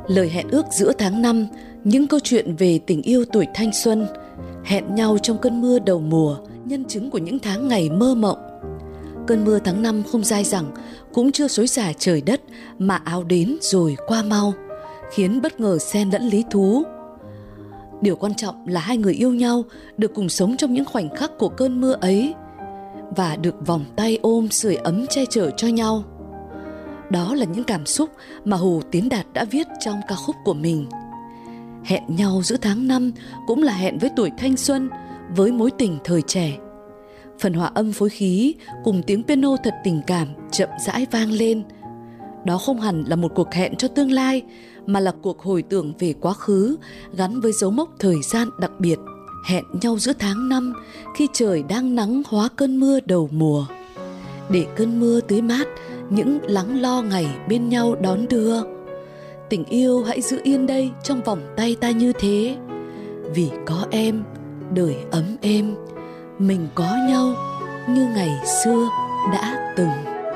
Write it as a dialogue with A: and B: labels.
A: Lời hẹn ước giữa tháng 5, những câu chuyện về tình yêu tuổi thanh xuân, hẹn nhau trong cơn mưa đầu mùa, nhân chứng của những tháng ngày mơ mộng. Cơn mưa tháng 5 không dai dẳng, cũng chưa xối xả trời đất, mà áo đến rồi qua mau, khiến bất ngờ xen lẫn lý thú. Điều quan trọng là hai người yêu nhau được cùng sống trong những khoảnh khắc của cơn mưa ấy và được vòng tay ôm sưởi ấm che chở cho nhau. Đó là những cảm xúc mà Hồ Tiến Đạt đã viết trong ca khúc của mình. Hẹn nhau giữa tháng 5 cũng là hẹn với tuổi thanh xuân, với mối tình thời trẻ. Phần hòa âm phối khí cùng tiếng piano thật tình cảm chậm rãi vang lên. Đó không hẳn là một cuộc hẹn cho tương lai, mà là cuộc hồi tưởng về quá khứ gắn với dấu mốc thời gian đặc biệt. Hẹn nhau giữa tháng 5 khi trời đang nắng hóa cơn mưa đầu mùa, để cơn mưa tưới mát những lắng lo ngày bên nhau đón đưa. Tình yêu hãy giữ yên đây trong vòng tay ta như thế, vì có em đời ấm êm, mình có nhau như ngày xưa đã từng.